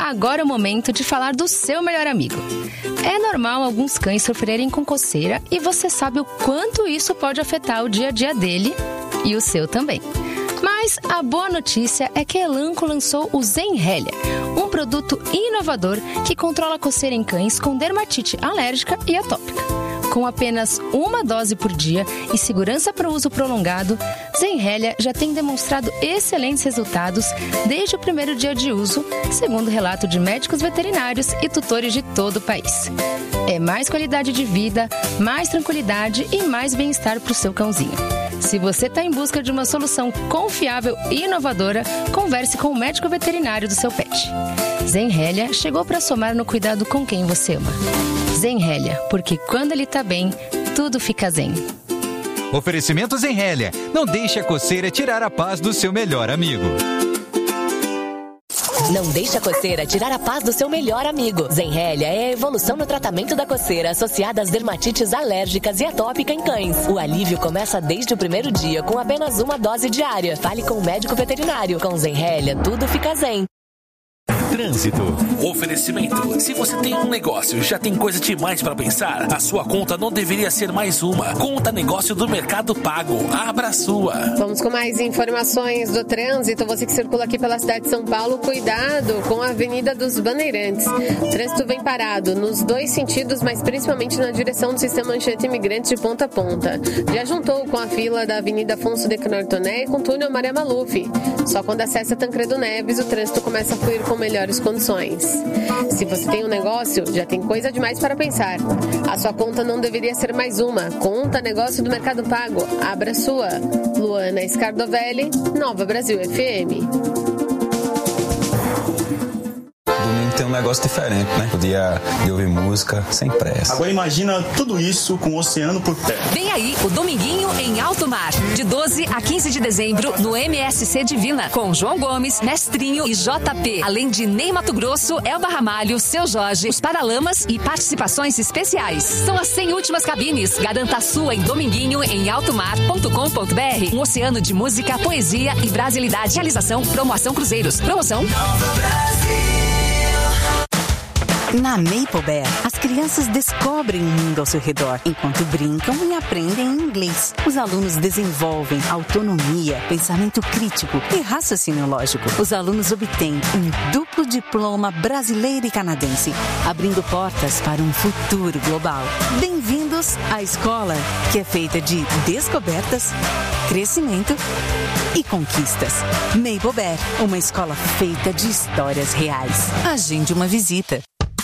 agora é o momento de falar do seu melhor amigo. É normal alguns cães sofrerem com coceira e você sabe o quanto isso pode afetar o dia a dia dele e o seu também. Mas a boa notícia é que a Elanco lançou o Zenrelia, um produto inovador que controla a coceira em cães com dermatite alérgica e atópica. Com apenas uma dose por dia e segurança para uso prolongado, Zenrelia já tem demonstrado excelentes resultados desde o primeiro dia de uso, segundo relato de médicos veterinários e tutores de todo o país. É mais qualidade de vida, mais tranquilidade e mais bem-estar para o seu cãozinho. Se você está em busca de uma solução confiável e inovadora, converse com o médico veterinário do seu pet. Zenrelia chegou para somar no cuidado com quem você ama. Zenrelia, porque quando ele tá bem, tudo fica zen. Oferecimento Zenrelia. Não deixe a coceira tirar a paz do seu melhor amigo. Não deixe a coceira tirar a paz do seu melhor amigo. Zenrelia é a evolução no tratamento da coceira associada às dermatites alérgicas e atópica em cães. O alívio começa desde o primeiro dia com apenas uma dose diária. Fale com o médico veterinário. Com Zenrelia, tudo fica zen. Trânsito. Oferecimento. Se você tem um negócio e já tem coisa demais para pensar, a sua conta não deveria ser mais uma. Conta negócio do Mercado Pago. Abra a sua. Vamos com mais informações do trânsito. Você que circula aqui pela cidade de São Paulo, cuidado com a Avenida dos Bandeirantes. O trânsito vem parado nos dois sentidos, mas principalmente na direção do Sistema Manchete Imigrantes de ponta a ponta. Já juntou com a fila da Avenida Afonso de Nortoné e com o túnel Maria Maluf. Só quando acessa Tancredo Neves, o trânsito começa a fluir com melhores condições. Se você tem um negócio, já tem coisa demais para pensar. A sua conta não deveria ser mais uma. Conta negócio do Mercado Pago. Abra a sua. Luana Scardovelli, Nova Brasil FM. Tem um negócio diferente, né? Podia ouvir música sem pressa. Agora imagina tudo isso com o oceano por perto. Vem aí o Dominguinho em Alto Mar, de 12 a 15 de dezembro no MSC Divina, com João Gomes, Mestrinho e JP, além de Ney Mato Grosso, Elba Ramalho, Seu Jorge, os Paralamas e participações especiais. São as 100 últimas cabines. Garanta a sua em dominguinhoemaltomar.com.br. Um oceano de música, poesia e brasilidade. Realização Promoção Cruzeiros. Promoção Na Maple Bear, as crianças descobrem o mundo ao seu redor, enquanto brincam e aprendem inglês. Os alunos desenvolvem autonomia, pensamento crítico e raciocínio lógico. Os alunos obtêm um duplo diploma brasileiro e canadense, abrindo portas para um futuro global. Bem-vindos à escola, que é feita de descobertas, crescimento e conquistas. Maple Bear, uma escola feita de histórias reais. Agende uma visita.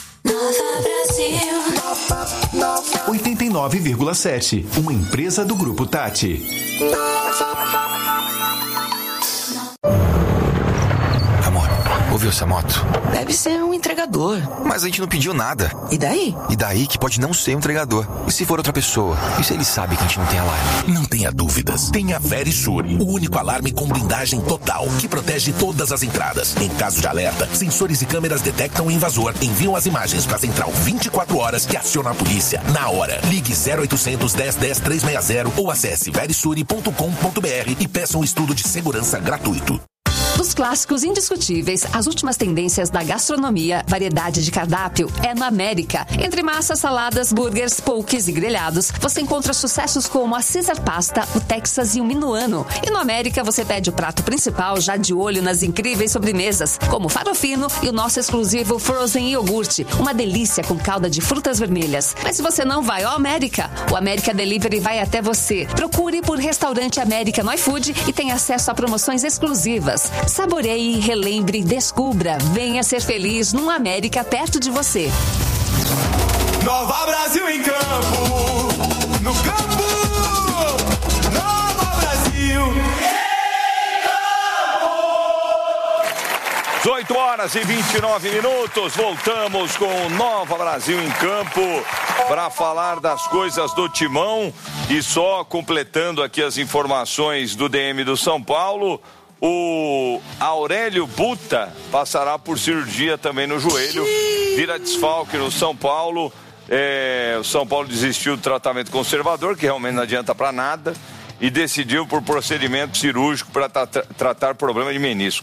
89,7, uma empresa do Grupo Tati. Amor, ouviu essa moto? Deve ser um entregador. Mas a gente não pediu nada. E daí? E daí que pode não ser um entregador. E se for outra pessoa? E se ele sabe que a gente não tem alarme? Não tenha dúvidas. Tenha Verisure, o único alarme com blindagem total, que protege todas as entradas. Em caso de alerta, sensores e câmeras detectam o invasor, enviam as imagens para a central 24 horas que aciona a polícia na hora. Ligue 0800 10 10 360 ou acesse verisure.com.br e peça um estudo de segurança gratuito. Dos clássicos indiscutíveis, as últimas tendências da gastronomia, variedade de cardápio é no América. Entre massas, saladas, burgers, poques e grelhados, você encontra sucessos como a Caesar Pasta, o Texas e o Minuano. E no América você pede o prato principal já de olho nas incríveis sobremesas, como o farofino e o nosso exclusivo Frozen Iogurte, uma delícia com calda de frutas vermelhas. Mas se você não vai ao América, o América Delivery vai até você. Procure por Restaurante América no iFood e tenha acesso a promoções exclusivas. Saboreie, relembre, descubra. Venha ser feliz num América perto de você. Nova Brasil em campo. No campo. Nova Brasil. 18 horas e 29 minutos. Voltamos com Nova Brasil em campo para falar das coisas do Timão. E só completando aqui as informações do DM do São Paulo, o Aurélio Buta passará por cirurgia também no joelho, vira desfalque no São Paulo. O São Paulo desistiu do tratamento conservador, que realmente não adianta para nada, e decidiu por procedimento cirúrgico para tratar problema de menisco.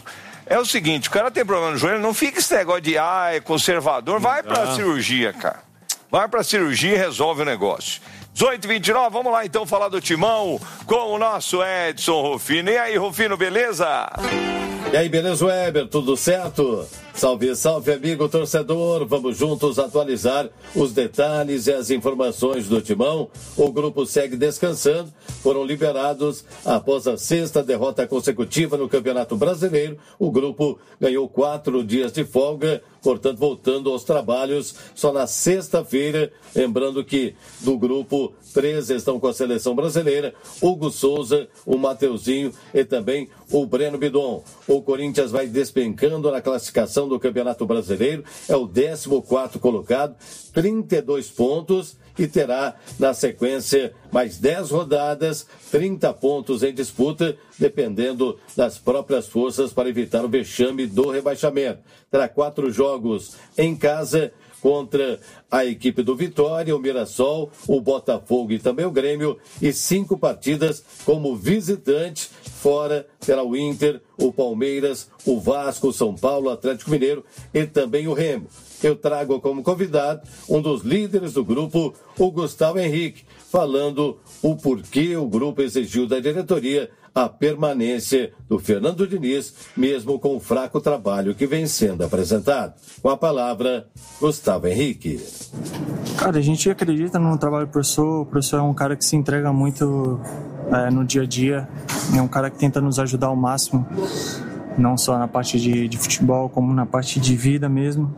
é o seguinte, o cara tem problema no joelho, não fica esse negócio de, é conservador, vai pra cirurgia, cara. Vai pra cirurgia e resolve o negócio. 18h29, vamos lá então falar do Timão com o nosso Edson Rufino. E aí, Rufino, beleza? E aí, beleza, Weber? Tudo certo? Salve, salve, amigo torcedor. Vamos juntos atualizar os detalhes e as informações do Timão. O grupo segue descansando. Foram liberados após a 6ª derrota consecutiva no Campeonato Brasileiro. O grupo ganhou 4 dias de folga, portanto, voltando aos trabalhos só na sexta-feira. Lembrando que do grupo, 3 estão com a seleção brasileira: Hugo Souza, o Mateuzinho e também o Breno Bidon. O Corinthians vai despencando na classificação do Campeonato Brasileiro, é o 14º colocado, 32 pontos, e terá na sequência mais 10 rodadas, 30 pontos em disputa, dependendo das próprias forças para evitar o vexame do rebaixamento. Terá 4 jogos em casa contra a equipe do Vitória, o Mirassol, o Botafogo e também o Grêmio, e 5 partidas como visitante. Fora terá o Inter, o Palmeiras, o Vasco, o São Paulo, o Atlético Mineiro e também o Remo. Eu trago como convidado um dos líderes do grupo, o Gustavo Henrique, falando o porquê o grupo exigiu da diretoria a permanência do Fernando Diniz, mesmo com o fraco trabalho que vem sendo apresentado. Com a palavra, Gustavo Henrique. Cara, a gente acredita no trabalho do professor. O professor é um cara que se entrega muito no dia a dia. É um cara que tenta nos ajudar ao máximo, não só na parte de futebol, como na parte de vida mesmo.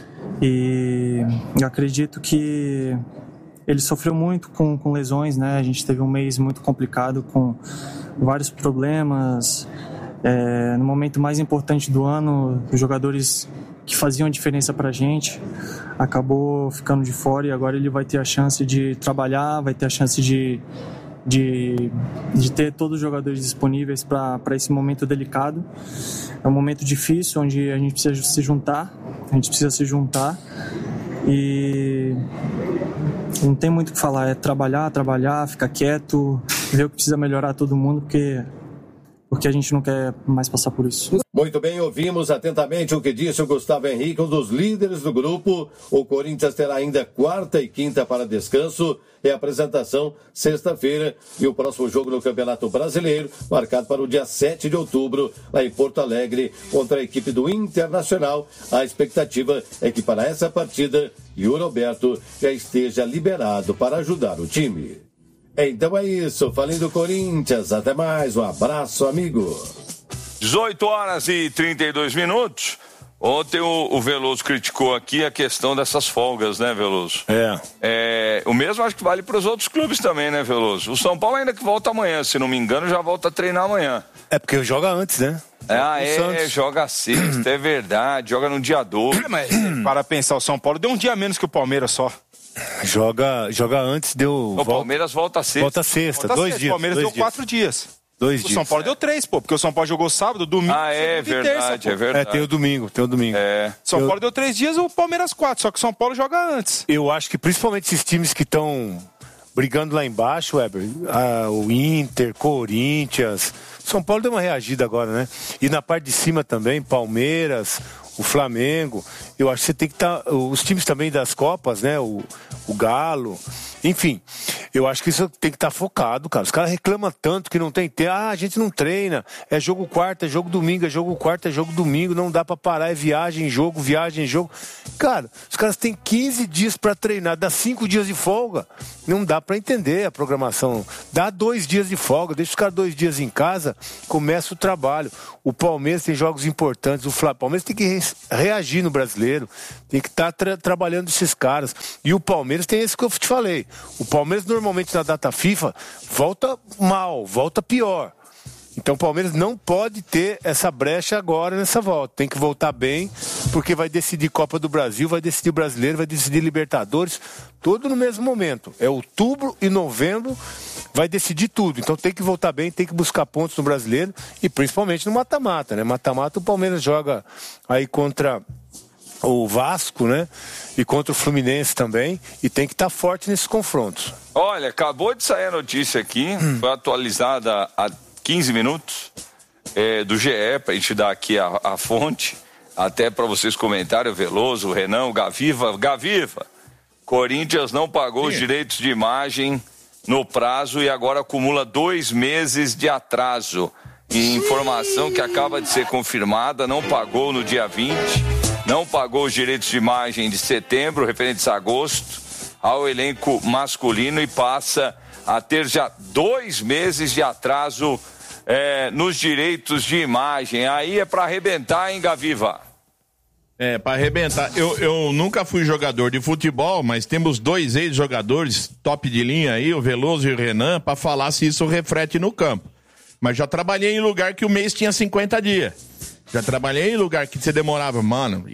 E eu acredito que ele sofreu muito com lesões, né? A gente teve um mês muito complicado, com vários problemas. No momento mais importante do ano, os jogadores que faziam diferença pra gente acabou ficando de fora, e agora ele vai ter a chance de trabalhar, vai ter a chance de ter todos os jogadores disponíveis para esse momento delicado. É um momento difícil, onde a gente precisa se juntar, e não tem muito o que falar, é trabalhar, ficar quieto, ver o que precisa melhorar todo mundo, porque a gente não quer mais passar por isso. Muito bem, ouvimos atentamente o que disse o Gustavo Henrique, um dos líderes do grupo. O Corinthians terá ainda 4ª e 5ª para descanso e apresentação sexta-feira, e o próximo jogo no Campeonato Brasileiro marcado para o dia 7 de outubro, lá em Porto Alegre, contra a equipe do Internacional. A expectativa é que para essa partida o Roberto já esteja liberado para ajudar o time. Então é isso, falei do Corinthians, até mais, um abraço, amigo. 18h32. Ontem o Veloso criticou aqui a questão dessas folgas, né, Veloso? O mesmo acho que vale para os outros clubes também, né, Veloso? O São Paulo ainda que volta amanhã, se não me engano, já volta a treinar amanhã. É porque joga antes, né? Joga sexta, é verdade, joga no dia 2. Mas para pensar, o São Paulo deu um dia menos que o Palmeiras só. Joga antes, deu... O Palmeiras volta sexta. Volta sexta, 2 dias. O Palmeiras deu 4 dias. 2 dias. O São Paulo deu 3, porque o São Paulo jogou sábado, domingo, é verdade, é verdade. Tem o domingo. São Paulo deu 3 dias, o Palmeiras 4, só que o São Paulo joga antes. Eu acho que principalmente esses times que estão brigando lá embaixo, Weber, o Inter, Corinthians, São Paulo deu uma reagida agora, né? E na parte de cima também, Palmeiras, o Flamengo, eu acho que você tem que estar... Os times também das Copas, né? O Galo, enfim, eu acho que isso tem que estar focado, cara. Os caras reclamam tanto que não tem tempo. A gente não treina, é jogo quarta, é jogo domingo, é jogo quarta, é jogo domingo, não dá pra parar, é viagem, jogo. Cara, os caras têm 15 dias pra treinar, dá 5 dias de folga. Não dá pra entender a programação. Dá 2 dias de folga, deixa os caras 2 dias em casa, começa o trabalho. O Palmeiras tem jogos importantes, o Palmeiras tem que reagir no brasileiro, tem que estar trabalhando esses caras. E o Palmeiras tem esse que eu te falei. O Palmeiras normalmente na data FIFA volta mal, volta pior. Então o Palmeiras não pode ter essa brecha agora nessa volta. Tem que voltar bem, porque vai decidir Copa do Brasil, vai decidir Brasileiro, vai decidir Libertadores, tudo no mesmo momento. É outubro e novembro, vai decidir tudo. Então tem que voltar bem, tem que buscar pontos no Brasileiro e principalmente no mata-mata, né? Mata-mata o Palmeiras joga aí contra o Vasco, né? E contra o Fluminense também, e tem que estar forte nesses confrontos. Olha, acabou de sair a notícia aqui, foi atualizada há 15 minutos. do GE, para a gente dar aqui a fonte, até para vocês comentarem, o Veloso, o Renan, o Gaviva. Gaviva, Corinthians não pagou os direitos de imagem no prazo e agora acumula 2 meses de atraso. E informação que acaba de ser confirmada, não pagou no dia 20, não pagou os direitos de imagem de setembro, referentes a agosto, ao elenco masculino e passa a ter já 2 meses de atraso nos direitos de imagem. Aí é para arrebentar, hein, Gaviva? Para arrebentar. Eu nunca fui jogador de futebol, mas temos 2 ex-jogadores top de linha aí, o Veloso e o Renan, para falar se isso reflete no campo. Mas já trabalhei em lugar que o mês tinha 50 dias. Já trabalhei em lugar que você demorava, mano,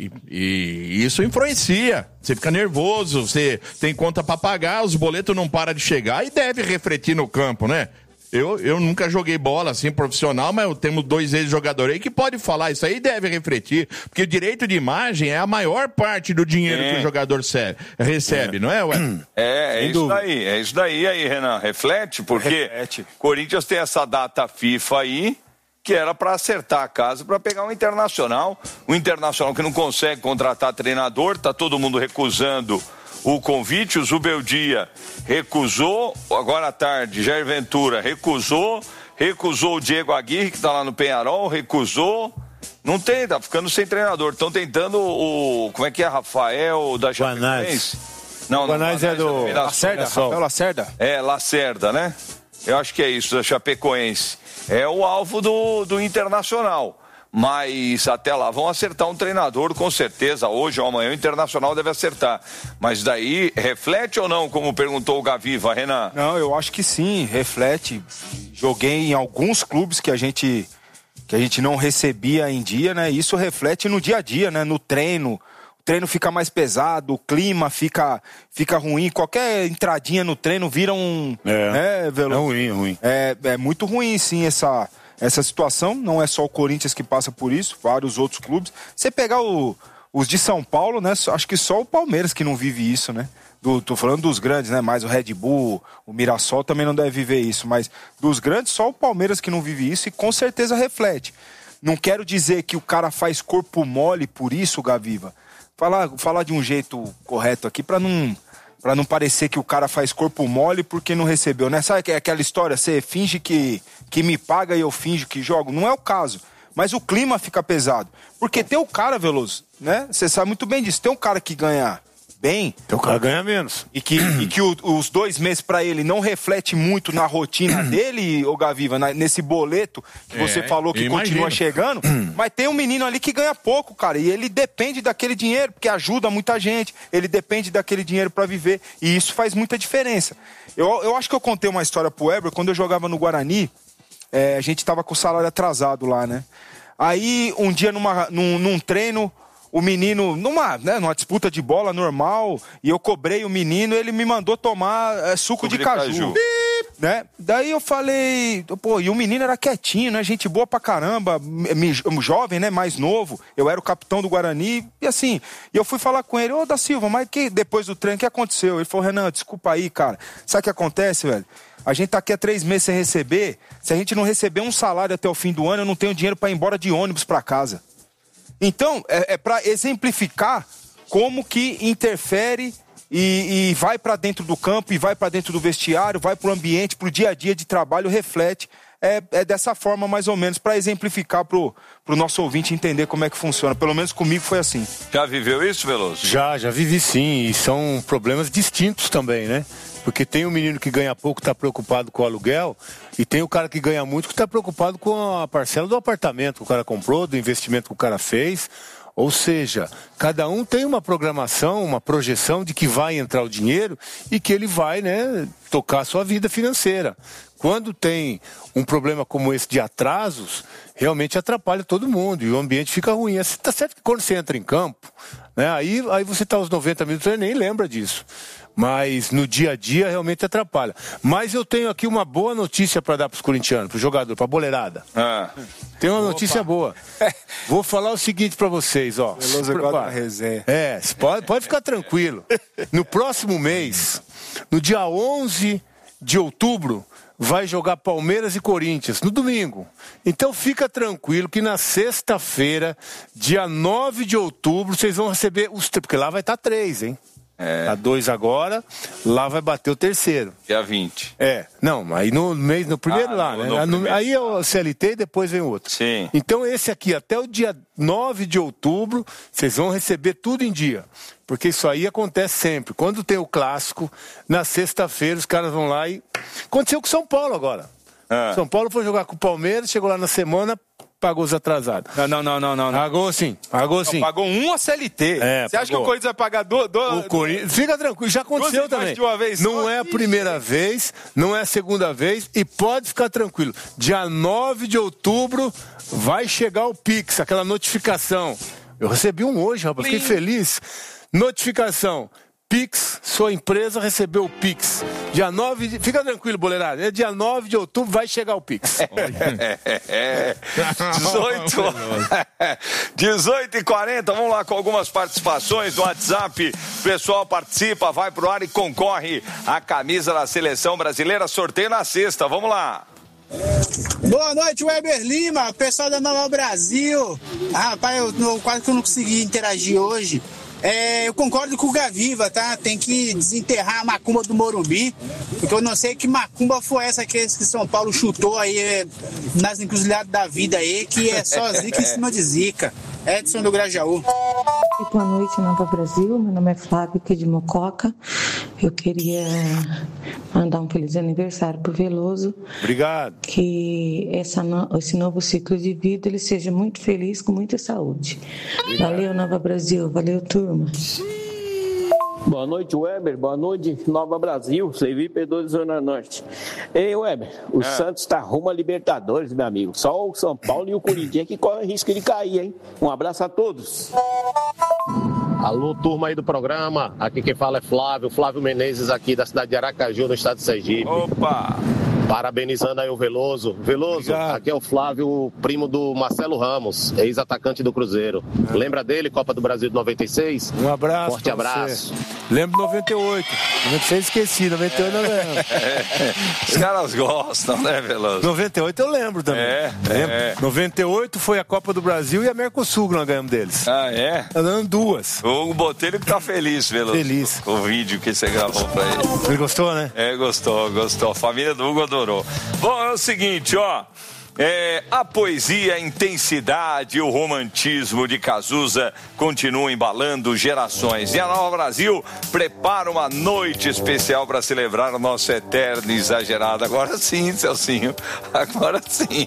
e isso influencia. Você fica nervoso, você tem conta para pagar, os boletos não param de chegar e deve refletir no campo, né? Eu nunca joguei bola assim profissional, mas temos 2 ex-jogadores aí que pode falar isso aí, deve refletir, porque o direito de imagem é a maior parte do dinheiro que o jogador recebe, não é, ué? É isso daí aí, Renan, reflete, porque Corinthians tem essa data FIFA aí, que era para acertar a casa, para pegar um Internacional que não consegue contratar treinador, tá todo mundo recusando o convite. O Zubeldia recusou, agora à tarde, Jair Ventura recusou o Diego Aguirre, que está lá no Penharol, recusou. Não tem, tá ficando sem treinador. Estão tentando como é que é, Rafael da Chapecoense? Não, Guanais é do Lacerda, Rafael Lacerda? Lacerda, né? Eu acho que é isso, da Chapecoense. É o alvo do Internacional. Mas até lá vão acertar um treinador, com certeza. Hoje ou amanhã o Internacional deve acertar. Mas daí, reflete ou não, como perguntou o Gaviva, Renan? Não, eu acho que sim, reflete. Joguei em alguns clubes que a gente não recebia em dia, né? Isso reflete no dia a dia, né? No treino. O treino fica mais pesado, o clima fica ruim. Qualquer entradinha no treino vira um... É ruim. É muito ruim, sim, essa situação. Não é só o Corinthians que passa por isso, vários outros clubes. Você pegar os de São Paulo, né? Acho que só o Palmeiras que não vive isso, né? Tô falando dos grandes, né? Mais o Red Bull, o Mirassol também não deve viver isso. Mas dos grandes, só o Palmeiras que não vive isso e com certeza reflete. Não quero dizer que o cara faz corpo mole por isso, Gaviva. Falar de um jeito correto aqui para não parecer que o cara faz corpo mole porque não recebeu, né? Sabe aquela história, você finge que me paga e eu finjo que jogo? Não é o caso, mas o clima fica pesado. Porque tem o cara, Veloso, né? Você sabe muito bem disso, tem um cara que ganha bem... Tem um cara que ganha menos. E que os 2 meses pra ele não reflete muito na rotina dele, ô Gaviva, nesse boleto que você falou que continua chegando, mas tem um menino ali que ganha pouco, cara, e ele depende daquele dinheiro, porque ajuda muita gente, ele depende daquele dinheiro pra viver, e isso faz muita diferença. Eu acho que eu contei uma história pro Weber, quando eu jogava no Guarani, a gente tava com o salário atrasado lá, né? Aí, um dia num treino, o menino, numa disputa de bola normal, e eu cobrei o menino, ele me mandou tomar suco de caju. Né? Daí eu falei, e o menino era quietinho, né? Gente boa pra caramba, jovem, né? Mais novo. Eu era o capitão do Guarani, e assim, eu fui falar com ele, da Silva, mas depois do treino, o que aconteceu? Ele falou, Renan, desculpa aí, cara. Sabe o que acontece, velho? A gente tá aqui há 3 meses sem receber. Se a gente não receber um salário até o fim do ano, eu não tenho dinheiro pra ir embora de ônibus pra casa. Então, é para exemplificar como que interfere e vai para dentro do campo, e vai para dentro do vestiário, vai para o ambiente, para o dia a dia de trabalho, reflete. É dessa forma, mais ou menos, para exemplificar para o nosso ouvinte entender como é que funciona. Pelo menos comigo foi assim. Já viveu isso, Veloso? Já vivi sim, e são problemas distintos também, né? Porque tem o menino que ganha pouco, está preocupado com o aluguel, e tem o cara que ganha muito que está preocupado com a parcela do apartamento que o cara comprou, do investimento que o cara fez. Ou seja, cada um tem uma programação, uma projeção de que vai entrar o dinheiro e que ele vai, né, tocar a sua vida financeira. Quando tem um problema como esse de atrasos, realmente atrapalha todo mundo e o ambiente fica ruim. Está certo que quando você entra em campo, né, aí você está aos 90 minutos e nem lembra disso. Mas no dia a dia realmente atrapalha. Mas eu tenho aqui uma boa notícia para dar para os corintianos, para o jogador, para a boleirada. Tem uma notícia boa. Vou falar o seguinte para vocês, ó. Pode ficar tranquilo. No próximo mês, no dia 11 de outubro, vai jogar Palmeiras e Corinthians no domingo. Então fica tranquilo que na sexta-feira, dia 9 de outubro, vocês vão receber os... Porque lá vai estar 3, hein? Tá 2 agora, lá vai bater o terceiro. Dia 20. Não, aí no primeiro lá, né? Aí é o CLT e depois vem o outro. Sim. Então esse aqui, até o dia 9 de outubro, vocês vão receber tudo em dia. Porque isso aí acontece sempre. Quando tem o clássico, na sexta-feira os caras vão lá e... Aconteceu com o São Paulo agora. São Paulo foi jogar com o Palmeiras, chegou lá na semana... Pagou os atrasados. Não. Pagou sim. Não, pagou um a CLT. Você acha que o Corinthians vai pagar O Corinthians... Fica tranquilo, já aconteceu também. De uma vez não é a primeira vez, não é a segunda vez e pode ficar tranquilo. Dia 9 de outubro vai chegar o Pix, aquela notificação. Eu recebi um hoje, rapaz, fiquei feliz. Notificação. Pix, sua empresa recebeu o Pix. Dia 9 Fica tranquilo, boleirada. É dia 9 de outubro, vai chegar o Pix. 18h40, vamos lá com algumas participações no WhatsApp. O pessoal participa, vai pro ar e concorre à camisa da Seleção Brasileira. Sorteio na sexta, vamos lá. Boa noite, Weber Lima, pessoal da Nova Brasil. Rapaz, eu quase que eu não consegui interagir hoje. Eu concordo com o Gaviva, tá? Tem que desenterrar a macumba do Morumbi, porque eu não sei que macumba foi essa que São Paulo chutou aí nas encruzilhadas da vida aí, que é só zica em cima de zica. Edson do Grajaú. Boa noite, Nova Brasil. Meu nome é Flávio, aqui de Mococa. Eu queria mandar um feliz aniversário pro Veloso. Obrigado. Que esse novo ciclo de vida ele seja muito feliz, com muita saúde. Obrigado. Valeu, Nova Brasil. Valeu, turma. Boa noite, Weber. Boa noite, Nova Brasil. Levi P2 Zona Norte. Ei, Weber, o Santos tá rumo a Libertadores, meu amigo. Só o São Paulo e o Corinthians que correm risco de cair, hein? Um abraço a todos. Alô, turma aí do programa. Aqui quem fala é Flávio Menezes, aqui da cidade de Aracaju, no estado de Sergipe. Opa! Parabenizando aí o Veloso. Veloso, obrigado. Aqui é o Flávio, primo do Marcelo Ramos, ex-atacante do Cruzeiro. Lembra dele, Copa do Brasil de 96? Um abraço. Forte abraço. Lembro 98. 96 esqueci, 98 não lembro. Os caras gostam, né, Veloso? 98 eu lembro também. Lembro. 98 foi a Copa do Brasil e a Mercosul que nós ganhamos deles. Tá dando 2. O Hugo Botelho que tá feliz, Veloso. Feliz. Com o vídeo que você gravou pra ele. Ele gostou, né? Gostou. A família do Hugo adorou. Bom, é o seguinte, ó. A poesia, a intensidade e o romantismo de Cazuza continuam embalando gerações. E a Nova Brasil prepara uma noite especial para celebrar o nosso eterno exagerado. Agora sim, Celcinho. Agora sim.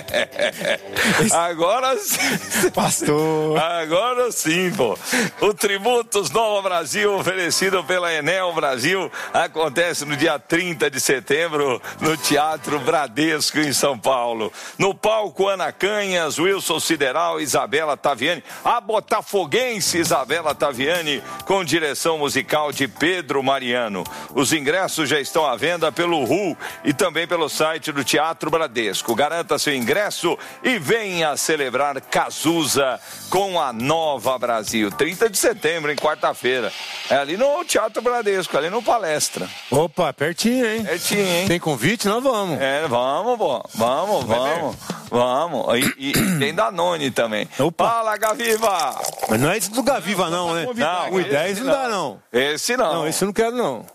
Agora sim. Pastor. Agora sim, pô. O Tributos Nova Brasil, oferecido pela Enel Brasil, acontece no dia 30 de setembro no Teatro Bradesco, em São Paulo. No palco, Ana Canhas, Wilson Sideral, Isabela Taviani, a botafoguense Isabela Taviani, com direção musical de Pedro Mariano. Os ingressos já estão à venda pelo RU e também pelo site do Teatro Bradesco. Garanta seu ingresso e venha celebrar Cazuza com a Nova Brasil. 30 de setembro, em quarta-feira. É ali no Teatro Bradesco, ali no Palestra. Opa, pertinho, hein? Pertinho, hein? Tem convite? Nós vamos. Vamos, pô. Vamos. E tem Danone também. Opa. Fala, Gaviva! Mas não é esse do Gaviva, não, né? Não, o 10 não dá, não. Esse não. Não, esse eu não quero, não.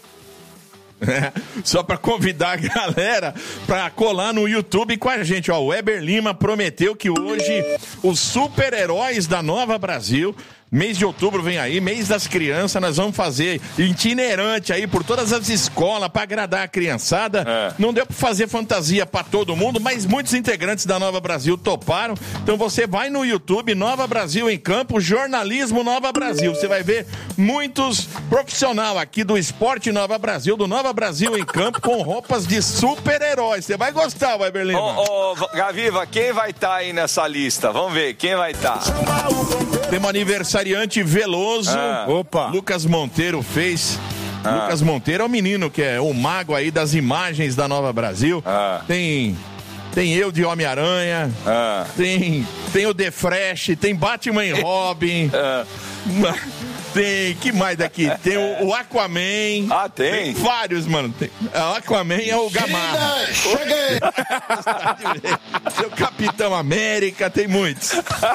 Só pra convidar a galera pra colar no YouTube com a gente, ó. O Weber Lima prometeu que hoje os super-heróis da Nova Brasil, mês de outubro vem aí, mês das crianças, nós vamos fazer itinerante aí por todas as escolas pra agradar a criançada. Não deu pra fazer fantasia pra todo mundo, mas muitos integrantes da Nova Brasil toparam. Então você vai no YouTube, Nova Brasil em Campo, Jornalismo Nova Brasil. Você vai ver muitos profissionais aqui do Esporte Nova Brasil, do Nova Brasil em Campo, com roupas de super-heróis. Você vai gostar, Weber Lima. Gaviva, quem vai estar aí nessa lista? Vamos ver, quem vai estar? Tem um aniversariante Veloso. Opa. Lucas Monteiro fez. Lucas Monteiro é o menino que é o mago aí das imagens da Nova Brasil. Tem eu de Homem-Aranha. Tem o The Fresh. Tem Batman e Robin. Tem, que mais daqui? Tem o Aquaman. Ah, tem? Vários, mano. O Aquaman é o Gamarra. Cheguei! Tem o Capitão América, tem muitos.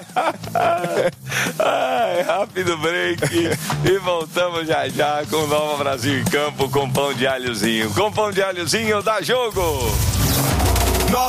Rápido break. E voltamos já com o Nova Brasil em Campo com pão de alhozinho. Com pão de alhozinho dá jogo!